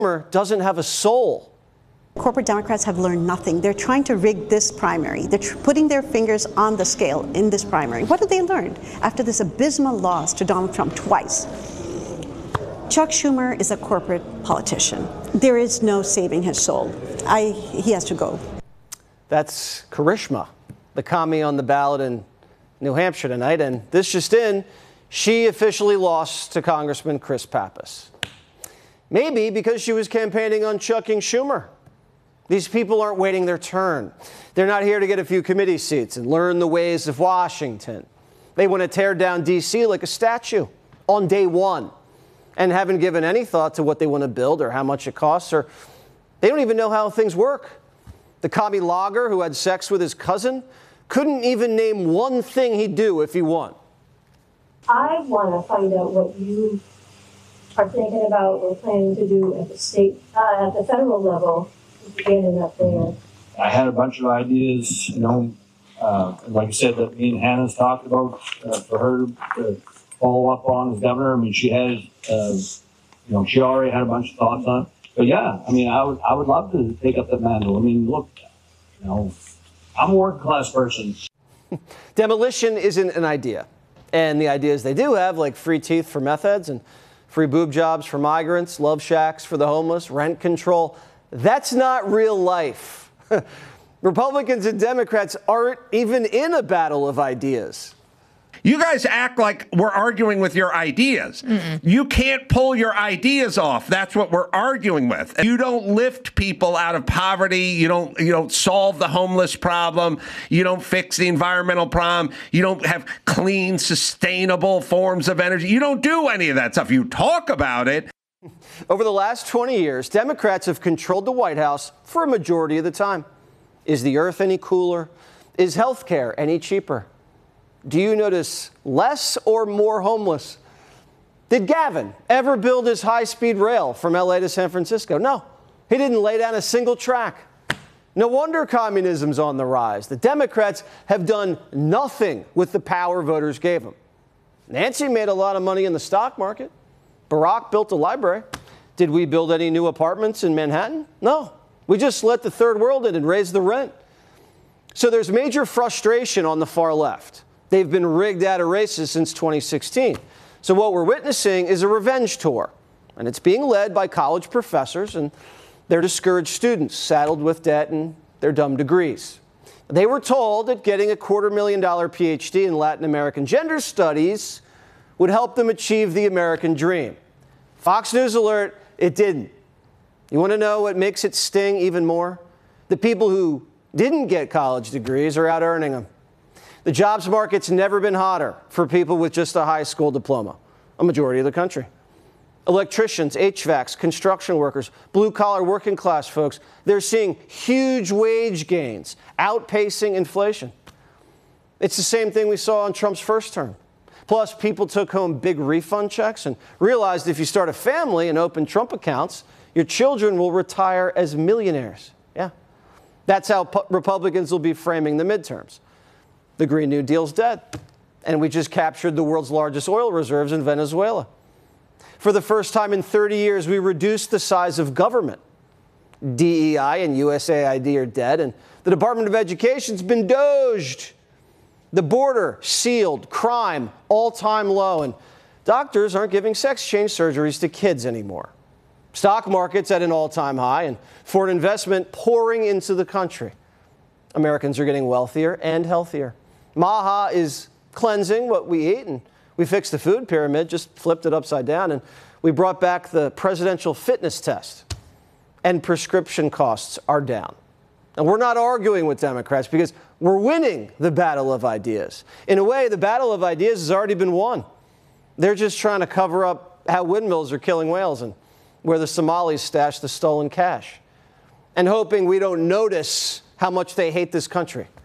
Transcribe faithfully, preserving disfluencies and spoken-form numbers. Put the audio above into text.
doesn't have a soul. Corporate Democrats have learned nothing. They're trying to rig this primary. They're tr putting their fingers on the scale in this primary. What have they learned after this abysmal loss to Donald Trump twice? Chuck Schumer is a corporate politician. There is no saving his soul. I, he has to go. That's Karishma, the commie on the ballot in New Hampshire tonight. And this just in, she officially lost to Congressman Chris Pappas. Maybe because she was campaigning on chucking Schumer. These people aren't waiting their turn. They're not here to get a few committee seats and learn the ways of Washington. They want to tear down D C like a statue on day one and haven't given any thought to what they want to build or how much it costs, or they don't even know how things work. The commie logger who had sex with his cousin couldn't even name one thing he'd do if he won. I want to find out what you are thinking about or planning to do at the state, uh, at the federal level. Getting up there. I had a bunch of ideas, you know, uh, like I said, that me and Hannah's talked about uh, for her to follow up on as governor. I mean, she has, uh, you know, she already had a bunch of thoughts on it. But yeah, I mean, I would, I would love to take up that mantle. I mean, look, you know, I'm a working class person. Demolition isn't an idea. And the ideas they do have, like free teeth for meth heads and free boob jobs for migrants, love shacks for the homeless, rent control, that's not real life. Republicans and Democrats aren't even in a battle of ideas. You guys act like we're arguing with your ideas. Mm-mm. You can't pull your ideas off. That's what we're arguing with. You don't lift people out of poverty. You don't, you don't solve the homeless problem. You don't fix the environmental problem. You don't have clean, sustainable forms of energy. You don't do any of that stuff. You talk about it. Over the last twenty years, Democrats have controlled the White House for a majority of the time. Is the earth any cooler? Is health care any cheaper? Do you notice less or more homeless? Did Gavin ever build his high-speed rail from L A to San Francisco? No, he didn't lay down a single track. No wonder communism's on the rise. The Democrats have done nothing with the power voters gave them. Nancy made a lot of money in the stock market. Barack built a library. Did we build any new apartments in Manhattan? No. We just let the third world in and raise the rent. So there's major frustration on the far left. They've been rigged out of races since twenty sixteen. So what we're witnessing is a revenge tour. And it's being led by college professors and their discouraged students saddled with debt and their dumb degrees. They were told that getting a quarter million dollar P H D in Latin American gender studies would help them achieve the American dream. Fox News alert, it didn't. You want to know what makes it sting even more? The people who didn't get college degrees are out earning them. The jobs market's never been hotter for people with just a high school diploma, a majority of the country. Electricians, H V A Cs, construction workers, blue-collar working class folks, they're seeing huge wage gains, outpacing inflation. It's the same thing we saw in Trump's first term. Plus, people took home big refund checks and realized if you start a family and open Trump accounts, your children will retire as millionaires. Yeah. That's how Republicans will be framing the midterms. The Green New Deal's dead. And we just captured the world's largest oil reserves in Venezuela. For the first time in thirty years, we reduced the size of government. D E I and U S A I D are dead, and the Department of Education's been doged. The border sealed, crime all-time low, and doctors aren't giving sex change surgeries to kids anymore. Stock market's at an all-time high, and foreign investment pouring into the country. Americans are getting wealthier and healthier. Maha is cleansing what we eat, and we fixed the food pyramid, just flipped it upside down, and we brought back the presidential fitness test. And prescription costs are down. And we're not arguing with Democrats because we're winning the battle of ideas. In a way, the battle of ideas has already been won. They're just trying to cover up how windmills are killing whales and where the Somalis stash the stolen cash, and hoping we don't notice how much they hate this country.